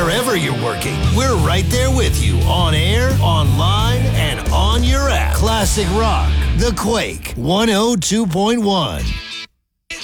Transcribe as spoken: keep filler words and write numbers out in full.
wherever you're working. We're right there with you on air, online, and on your app. Classic Rock, The Quake, one oh two point one.